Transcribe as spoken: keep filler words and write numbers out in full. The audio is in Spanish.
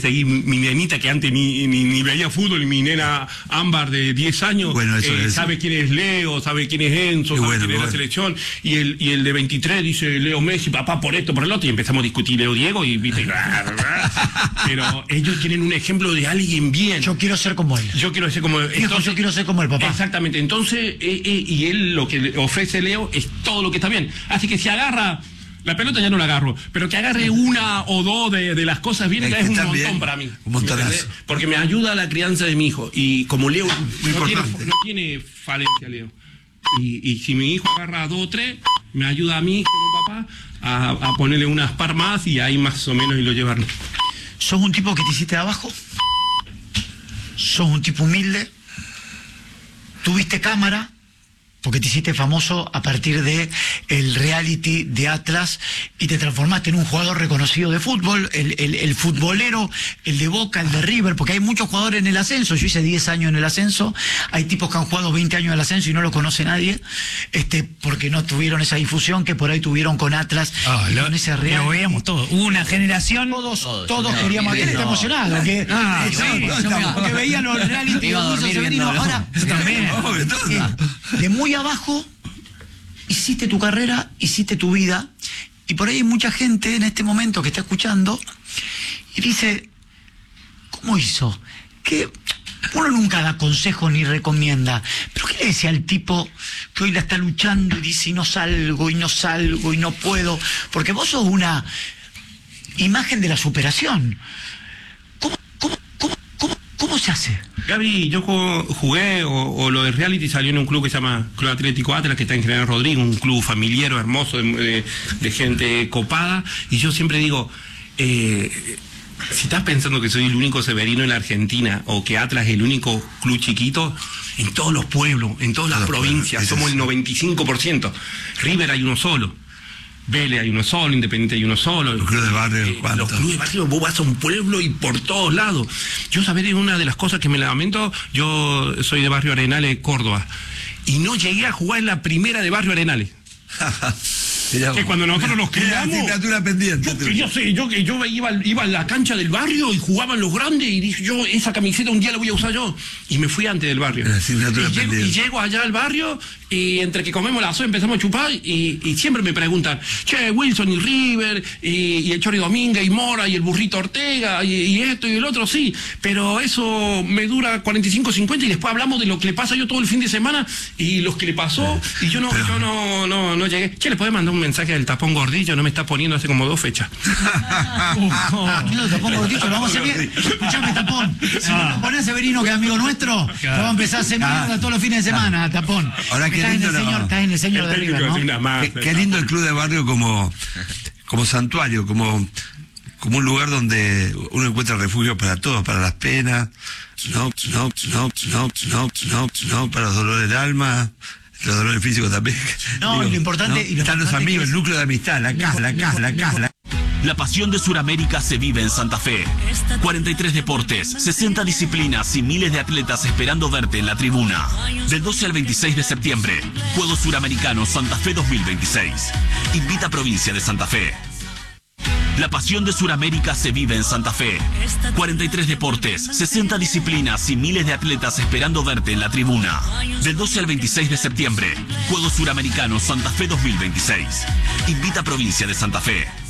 seguí mi nenita que antes ni, ni, ni veía fútbol, y mi nena Ámbar de diez años, bueno, eso eh, es. sabe quién es Leo, sabe quién es Enzo, Qué sabe bueno, quién es bueno. la selección, y el, y el de veintitrés dice Leo Messi, papá por esto, por el otro, y empezamos a discutir Leo Diego, y viste, pero ellos tienen un ejemplo de alguien bien. Yo quiero ser como él. Yo quiero ser como él. Viejo, yo quiero ser como el papá. Exactamente, entonces, eh, eh, y él lo que le ofrece Leo es todo lo que está bien. Así que si agarra, la pelota ya no la agarro, pero que agarre una o dos de, de las cosas bien, Es ya que es un está montón bien, para mí. un montonazo. ¿Entendés? Porque me ayuda a la crianza de mi hijo. Y como Leo no tiene, importante. no tiene falencia, Leo. Y, y si mi hijo agarra dos o tres, me ayuda a mí como papá a, a ponerle unas par más y ahí más o menos y lo llevarlo. ¿Sos un tipo que te hiciste de abajo? ¿Sos un tipo humilde? ¿Tuviste cámara? Porque te hiciste famoso a partir de el reality de Atlas y te transformaste en un jugador reconocido de fútbol, el, el, el futbolero, el de Boca, el de River, porque hay muchos jugadores en el ascenso. Yo hice diez años en el ascenso, hay tipos que han jugado veinte años en el ascenso y no lo conoce nadie, este, porque no tuvieron esa difusión que por ahí tuvieron con Atlas Oh, y lo, con ese reality. lo veíamos todos. Hubo una generación. Todos, Todos, todos no, queríamos, Miguel, aquel está no. emocionado, que, Ah, que- sí, que- yo me- porque veía los reality de Iba a Wilson dormir Severino. viéndolo. Ahora, Yo también. Obvio, todo. eh, de muy abajo hiciste tu carrera, hiciste tu vida, y por ahí hay mucha gente en este momento que está escuchando y dice, ¿cómo hizo? Que uno nunca da consejos ni recomienda, pero ¿qué le decía al tipo que hoy la está luchando y dice, y no salgo, y no salgo, y no puedo? Porque vos sos una imagen de la superación. ¿Cómo, cómo, cómo, cómo, cómo se hace? Gaby, yo ju- jugué, o, o lo de reality salió en un club que se llama Club Atlético Atlas, que está en General Rodríguez, un club familiar, hermoso, de, de- de gente copada, y yo siempre digo, eh, si estás pensando que soy el único Severino en la Argentina, o que Atlas es el único club chiquito, en todos los pueblos, en todas las Los provincias, pueblos, somos es el noventa y cinco por ciento. River hay uno solo. Vélez hay uno solo, Independiente hay uno solo. Los clubes de barrio, Eh, ¿cuántos? Los clubes de barrio, vos vas a un pueblo y por todos lados. Yo, saber, una de las cosas que me lamento, yo soy de Barrio Arenales, Córdoba, y no llegué a jugar en la primera de Barrio Arenales. Mirá Que vos. cuando nosotros nos Era criamos, asignatura pendiente. Yo, que yo sé, yo que yo iba, iba a la cancha del barrio y jugaban los grandes y dije yo, esa camiseta un día la voy a usar yo. Y me fui antes del barrio. Era asignatura Y llego, y pendiente. llego allá al barrio y entre que comemos la sopa empezamos a chupar y, y siempre me preguntan, che, Wilson y River y, y el Chori Domínguez y Mora y el Burrito Ortega y, y esto y el otro, sí, pero eso me dura cuarenta y cinco, cincuenta y después hablamos de lo que le pasa yo todo el fin de semana y los que le pasó y yo no, Pero- yo no, no, no llegué. Che, ¿le podés mandar un mensaje del tapón gordillo? No me está poniendo hace como dos fechas. Aquí lo tapón gordillo, lo vamos a hacer bien. Escuchame, tapón. Si no lo ponés a Severino, que es amigo nuestro, te va a empezar a hacer mierda todos los fines de semana, tapón. Ahora, qué estás en lindo el lo- señor, estás en el señor El de técnico River, hace ¿no? una más. Qué, qué lindo el club de barrio como, como santuario, como, como un lugar donde uno encuentra refugio para todos, para las penas, no, no, no, no, no, no, no, para los dolores del alma, los dolores físicos también. No, y lo importante- y lo están los importante amigos, que es- el núcleo de amistad, la casa, la casa, la casa. La... La pasión de Sudamérica se vive en Santa Fe. cuarenta y tres deportes, sesenta disciplinas y miles de atletas esperando verte en la tribuna. Del doce al veintiséis de septiembre, Juegos Suramericanos Santa Fe dos mil veintiséis. Invita a Provincia de Santa Fe. La pasión de Sudamérica se vive en Santa Fe. cuarenta y tres deportes, sesenta disciplinas y miles de atletas esperando verte en la tribuna. Del doce al veintiséis de septiembre, Juegos Suramericanos Santa Fe dos mil veintiséis. Invita a Provincia de Santa Fe.